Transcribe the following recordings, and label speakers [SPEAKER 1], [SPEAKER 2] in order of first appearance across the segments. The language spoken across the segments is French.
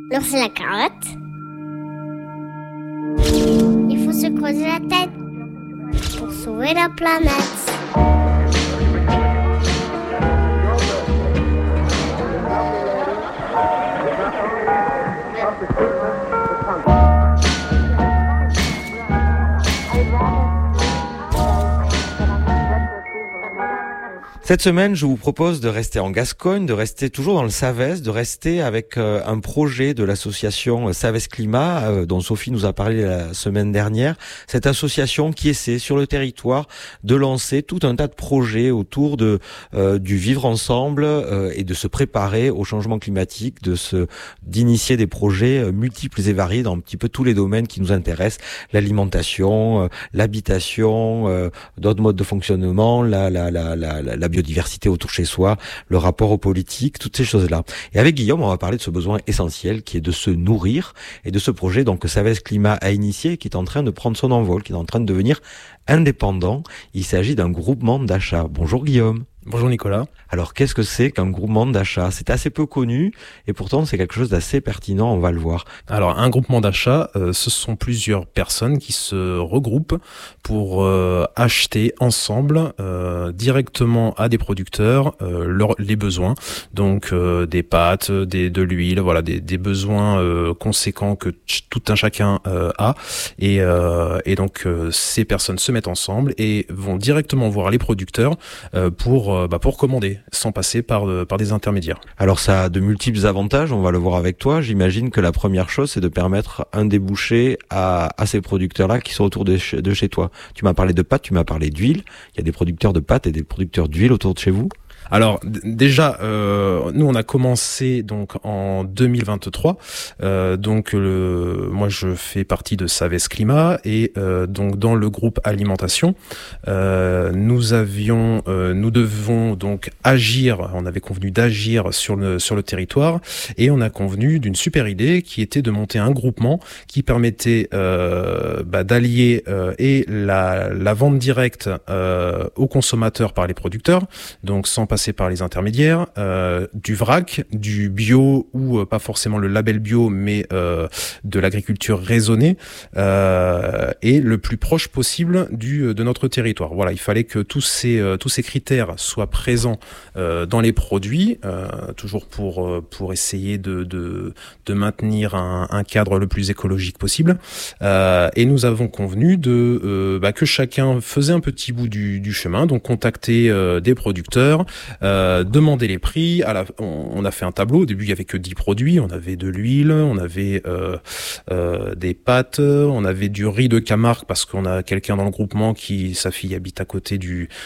[SPEAKER 1] Alors c'est la carotte. Il faut se creuser la tête pour sauver la planète.
[SPEAKER 2] Cette semaine, je vous propose de rester en Gascogne, de rester toujours dans le Savès, de rester avec un projet de l'association Savès Climat, dont Sophie nous a parlé la semaine dernière. Cette association qui essaie sur le territoire de lancer tout un tas de projets autour du vivre ensemble et de se préparer au changement climatique, d'initier des projets multiples et variés dans un petit peu tous les domaines qui nous intéressent, l'alimentation, l'habitation, d'autres modes de fonctionnement, la biodiversité autour de chez soi, le rapport aux politiques, toutes ces choses-là. Et avec Guillaume, on va parler de ce besoin essentiel qui est de se nourrir et de ce projet donc que Savès Climat a initié, qui est en train de prendre son envol, qui est en train de devenir indépendant. Il s'agit d'un groupement d'achat. Bonjour Guillaume.
[SPEAKER 3] Bonjour Nicolas.
[SPEAKER 2] Alors qu'est-ce que c'est qu'un groupement d'achat ? C'est assez peu connu et pourtant c'est quelque chose d'assez pertinent, on va le voir.
[SPEAKER 3] Alors un groupement d'achat, ce sont plusieurs personnes qui se regroupent pour acheter ensemble directement à des producteurs les besoins, donc des pâtes, de l'huile, voilà des besoins conséquents que tout un chacun a et donc ces personnes se mettent ensemble et vont directement voir les producteurs pour commander, sans passer par des intermédiaires.
[SPEAKER 2] Alors ça a de multiples avantages, on va le voir avec toi. J'imagine que la première chose, c'est de permettre un débouché à ces producteurs-là qui sont autour de chez toi. Tu m'as parlé de pâtes, tu m'as parlé d'huile. Il y a des producteurs de pâtes et des producteurs d'huile autour de chez vous ?
[SPEAKER 3] Alors déjà, nous on a commencé donc en 2023. Moi je fais partie de Savès Climat et donc dans le groupe alimentation, nous devons donc agir. On avait convenu d'agir sur le territoire et on a convenu d'une super idée qui était de monter un groupement qui permettait d'allier et la vente directe aux consommateurs par les producteurs, donc sans passer par les intermédiaires, du vrac, du bio ou pas forcément le label bio mais de l'agriculture raisonnée et le plus proche possible de notre territoire. Voilà, il fallait que tous ces critères soient présents dans les produits, toujours pour essayer de maintenir un cadre le plus écologique possible. Et nous avons convenu que chacun faisait un petit bout du chemin, donc contacter des producteurs, demander les prix. On a fait un tableau. Au début, il y avait que 10 produits. On avait de l'huile, on avait des pâtes, on avait du riz de Camargue parce qu'on a quelqu'un dans le groupement sa fille habite à côté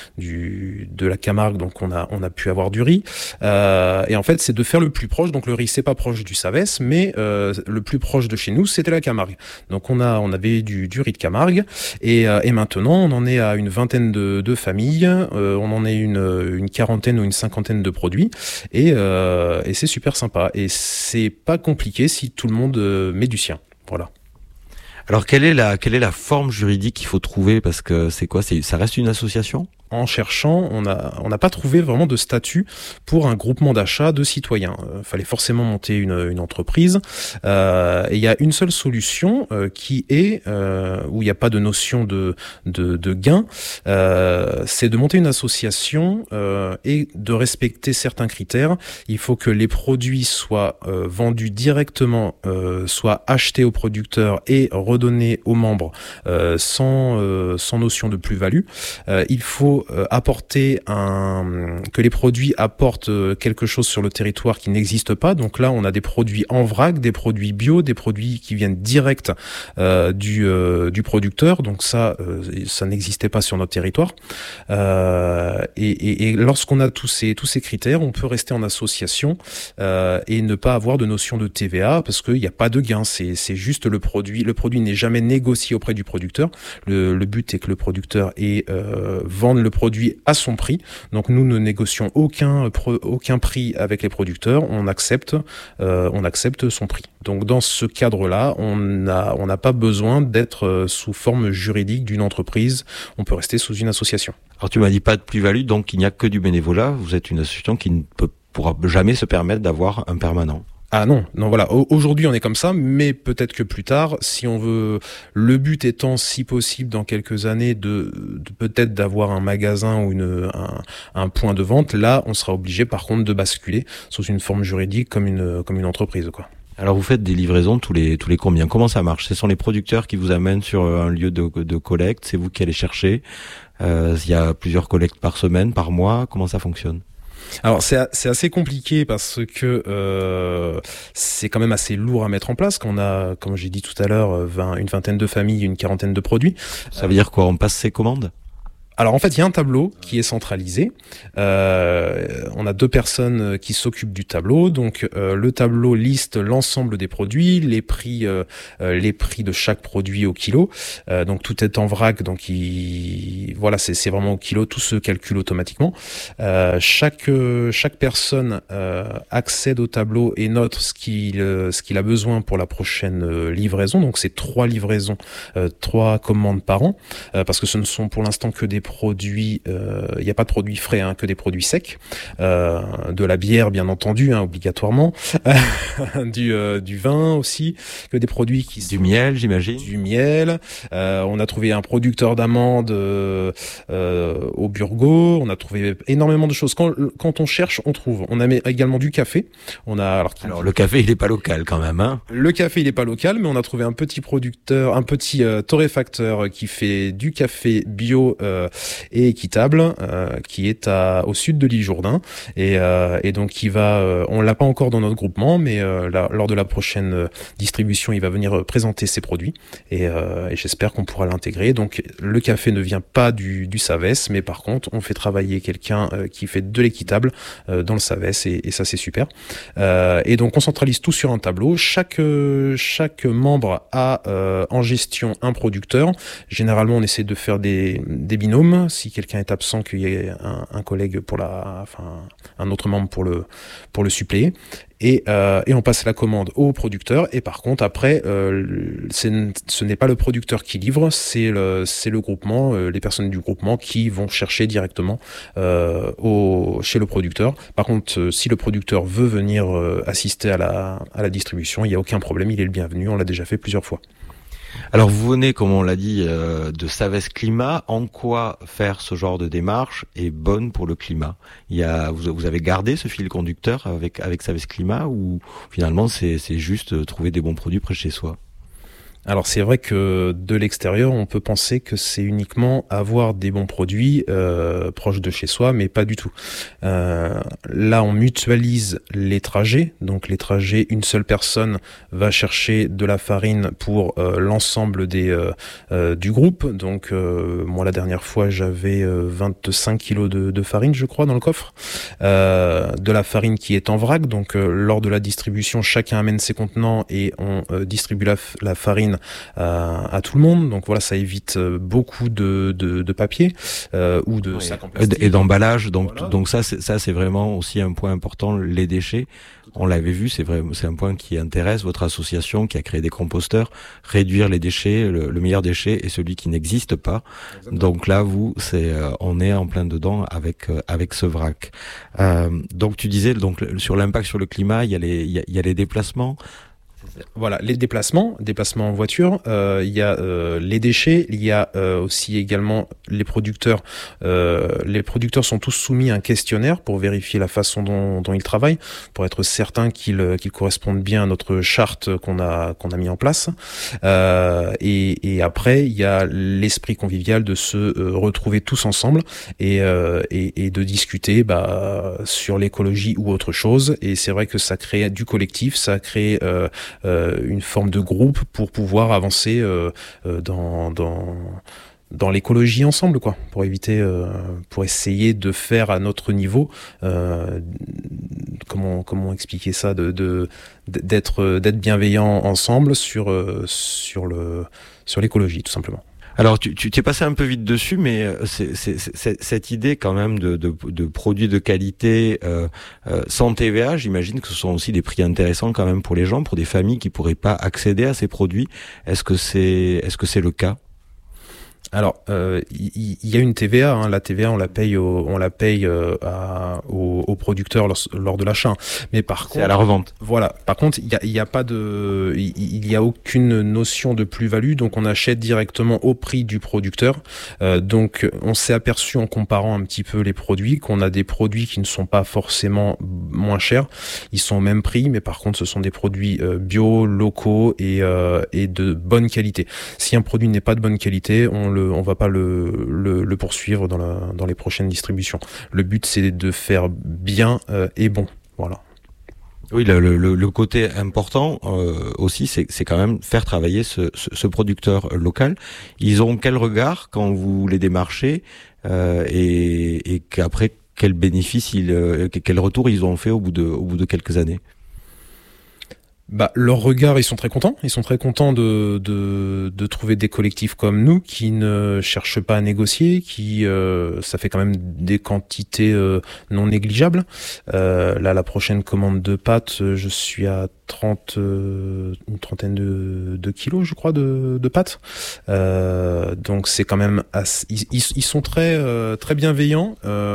[SPEAKER 3] de la Camargue, donc on a pu avoir du riz. Et en fait, c'est de faire le plus proche. Donc le riz, c'est pas proche du Savès, mais le plus proche de chez nous, c'était la Camargue. Donc on avait du riz de Camargue et maintenant, on en est à une vingtaine de familles. On en est une quarantaine ou une cinquantaine de produits et c'est super sympa et c'est pas compliqué si tout le monde met du sien. Voilà.
[SPEAKER 2] Alors quelle est la forme juridique qu'il faut trouver, parce que c'est quoi, ça reste une association ?
[SPEAKER 3] En cherchant, on n'a pas trouvé vraiment de statut pour un groupement d'achat de citoyens. Fallait forcément monter une entreprise. Et il y a une seule solution qui est où il n'y a pas de notion de gain. C'est de monter une association et de respecter certains critères. Il faut que les produits soient vendus directement, soient achetés aux producteurs et redonnés aux membres sans notion de plus-value. Il faut que les produits apportent quelque chose sur le territoire qui n'existe pas. Donc là, on a des produits en vrac, des produits bio, des produits qui viennent direct du producteur. Donc ça n'existait pas sur notre territoire. Et lorsqu'on a tous ces critères, on peut rester en association et ne pas avoir de notion de TVA parce qu'il n'y a pas de gain. C'est juste le produit. Le produit n'est jamais négocié auprès du producteur. Le but est que le producteur vende le produit à son prix. Donc nous ne négocions aucun prix avec les producteurs. On accepte son prix. Donc dans ce cadre-là, on n'a pas besoin d'être sous forme juridique d'une entreprise. On peut rester sous une association.
[SPEAKER 2] Alors tu m'as dit pas de plus-value, donc il n'y a que du bénévolat. Vous êtes une association qui ne pourra jamais se permettre d'avoir un permanent.
[SPEAKER 3] Ah non, non, voilà. Aujourd'hui, on est comme ça, mais peut-être que plus tard, si on veut, le but étant, si possible, dans quelques années, de peut-être d'avoir un magasin ou un point de vente, là, on sera obligé, par contre, de basculer sous une forme juridique comme une entreprise, quoi.
[SPEAKER 2] Alors vous faites des livraisons tous les combien? Comment ça marche? Ce sont les producteurs qui vous amènent sur un lieu de collecte, c'est vous qui allez chercher. Il y a plusieurs collectes par semaine, par mois. Comment ça fonctionne?
[SPEAKER 3] Alors c'est assez compliqué parce que c'est quand même assez lourd à mettre en place. Qu'on a, comme j'ai dit tout à l'heure, une vingtaine de familles, une quarantaine de produits.
[SPEAKER 2] Ça veut dire quoi? On passe ses commandes?
[SPEAKER 3] Alors en fait, il y a un tableau qui est centralisé. On a 2 personnes qui s'occupent du tableau. Donc le tableau liste l'ensemble des produits, les prix de chaque produit au kilo. Donc tout est en vrac. Donc voilà, c'est vraiment au kilo. Tout se calcule automatiquement. Chaque personne accède au tableau et note ce qu'il a besoin pour la prochaine livraison. Donc c'est 3 livraisons, 3 commandes par an, parce que ce ne sont pour l'instant que des produits, il n'y a pas de produits frais, que des produits secs, de la bière bien entendu, obligatoirement, du vin aussi, que des produits
[SPEAKER 2] du miel, j'imagine.
[SPEAKER 3] Du miel. On a trouvé un producteur d'amandes au Burgo. On a trouvé énormément de choses. Quand on cherche, on trouve. On a également du café. Alors
[SPEAKER 2] le café, il est pas local quand même, hein.
[SPEAKER 3] Le café, il est pas local, mais on a trouvé un petit producteur, un petit torréfacteur qui fait du café bio et équitable, qui est au sud de l'île Jourdain, et donc on l'a pas encore dans notre groupement, mais lors de la prochaine distribution, il va venir présenter ses produits, et j'espère qu'on pourra l'intégrer. Donc le café ne vient pas du Savès, mais par contre on fait travailler quelqu'un qui fait de l'équitable dans le Savès, et ça c'est super. Et donc on centralise tout sur un tableau. Chaque membre a en gestion un producteur. Généralement on essaie de faire des binômes. Si quelqu'un est absent, qu'il y ait un collègue un autre membre pour le suppléer. Et on passe la commande au producteur. Et par contre, après, ce n'est pas le producteur qui livre, c'est le groupement, les personnes du groupement qui vont chercher directement chez le producteur. Par contre, si le producteur veut venir assister à la distribution, il n'y a aucun problème, il est le bienvenu. On l'a déjà fait plusieurs fois.
[SPEAKER 2] Alors vous venez, comme on l'a dit, de Savès Climat. En quoi faire ce genre de démarche est bonne pour le climat? Vous avez gardé ce fil conducteur avec Savès Climat, ou finalement c'est juste trouver des bons produits près de chez soi?
[SPEAKER 3] Alors c'est vrai que de l'extérieur, on peut penser que c'est uniquement avoir des bons produits proches de chez soi, mais pas du tout. Là, on mutualise les trajets. Donc les trajets, une seule personne va chercher de la farine pour l'ensemble du groupe. Donc moi, la dernière fois, j'avais 25 kilos de farine, je crois, dans le coffre. De la farine qui est en vrac. Donc lors de la distribution, chacun amène ses contenants et on distribue la farine à tout le monde. Donc voilà, ça évite beaucoup de papier ou de sacs en plastique
[SPEAKER 2] et d'emballage. Donc
[SPEAKER 3] voilà.
[SPEAKER 2] Donc ça c'est vraiment aussi un point important, les déchets. On l'avait vu, c'est un point qui intéresse votre association qui a créé des composteurs. Réduire les déchets, le meilleur déchet est celui qui n'existe pas. Exactement. Donc là, on est en plein dedans avec ce vrac. Donc tu disais, donc sur l'impact sur le climat, il y a les déplacements.
[SPEAKER 3] Voilà, les déplacements en voiture, il y a les déchets, il y a aussi également les producteurs. Les producteurs sont tous soumis à un questionnaire pour vérifier la façon dont ils travaillent, pour être certain qu'ils correspondent bien à notre charte qu'on a mis en place. Et après, il y a l'esprit convivial de se retrouver tous ensemble et de discuter sur l'écologie ou autre chose. Et c'est vrai que ça crée du collectif, ça crée une forme de groupe pour pouvoir avancer dans l'écologie ensemble, quoi, pour essayer de faire à notre niveau, comment expliquer ça, d'être bienveillant ensemble sur l'écologie, tout simplement.
[SPEAKER 2] Alors tu t'es passé un peu vite dessus, mais c'est cette idée quand même de produits de qualité sans TVA, j'imagine que ce sont aussi des prix intéressants quand même pour les gens, pour des familles qui pourraient pas accéder à ces produits. Est-ce que c'est le cas?
[SPEAKER 3] Alors, il y a une TVA. Hein. La TVA, on la paye aux producteurs lors de l'achat. Mais par contre,
[SPEAKER 2] c'est à la revente.
[SPEAKER 3] Voilà. Par contre, il y a aucune notion de plus-value. Donc, on achète directement au prix du producteur. Donc, on s'est aperçu en comparant un petit peu les produits qu'on a des produits qui ne sont pas forcément moins chers. Ils sont au même prix, mais par contre, ce sont des produits bio, locaux et de bonne qualité. Si un produit n'est pas de bonne qualité, on va pas le poursuivre dans les prochaines distributions. Le but, c'est de faire bien et bon. Voilà.
[SPEAKER 2] Oui, le côté important aussi, c'est quand même faire travailler ce producteur local. Ils ont quel regard quand vous les démarchez et qu'après quel bénéfice quel retour ils ont fait au bout de quelques années?
[SPEAKER 3] Leur regard, ils sont très contents. Ils sont très contents de trouver des collectifs comme nous qui ne cherchent pas à négocier, ça fait quand même des quantités non négligeables. Là, la prochaine commande de pâtes, je suis à une trentaine de kilos, je crois, de pâtes. Donc c'est quand même ils sont très très bienveillants.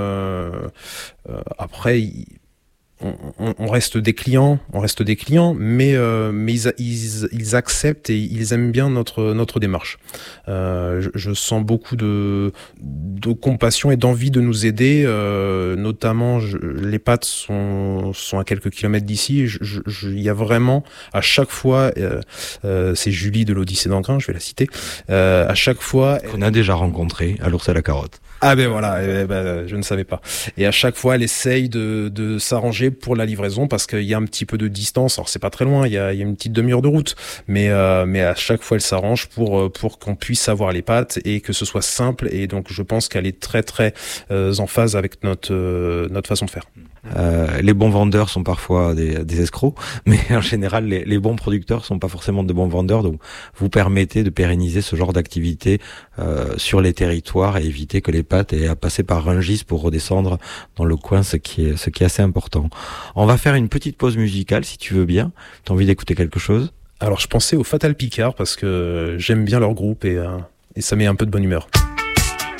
[SPEAKER 3] Après. On reste des clients, mais ils acceptent et ils aiment bien notre démarche. Je sens beaucoup de compassion et d'envie de nous aider, notamment les pâtes sont à quelques kilomètres d'ici. Il y a vraiment à chaque fois, c'est Julie de l'Odyssée d'Engrain, je vais la citer. À chaque fois,
[SPEAKER 2] qu'on a déjà rencontré à l'Ours à la Carotte.
[SPEAKER 3] Ah ben voilà, je ne savais pas. Et à chaque fois, elle essaye de s'arranger pour la livraison parce qu'il y a un petit peu de distance. Alors c'est pas très loin, il y a une petite demi-heure de route, mais à chaque fois, elle s'arrange pour qu'on puisse avoir les pâtes et que ce soit simple. Et donc je pense qu'elle est très très en phase avec notre façon de faire.
[SPEAKER 2] Les bons vendeurs sont parfois des escrocs, mais en général, les bons producteurs sont pas forcément de bons vendeurs. Donc, vous permettez de pérenniser ce genre d'activité sur les territoires et éviter que les pâtes aient à passer par Rungis pour redescendre dans le coin, ce qui est assez important. On va faire une petite pause musicale, si tu veux bien. T'as envie d'écouter quelque chose?
[SPEAKER 3] Alors, je pensais au Fatal Picard parce que j'aime bien leur groupe et ça met un peu de bonne humeur.